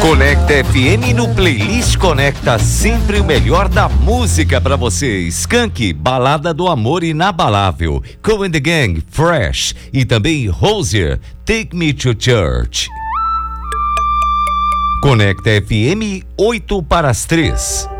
Conecta FM no Playlist Conecta, sempre o melhor da música pra você. Skank, Balada do Amor Inabalável, Cool and the Gang, Fresh e também Rosier, Take Me to Church. Conecta FM 8 para as 3.